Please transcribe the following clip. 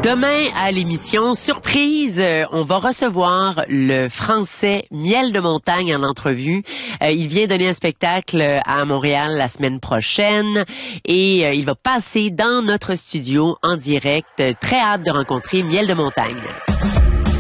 Demain, à l'émission Surprise, on va recevoir le Français Miel de Montagne en entrevue. Il vient donner un spectacle à Montréal la semaine prochaine et il va passer dans notre studio en direct. Très hâte de rencontrer Miel de Montagne.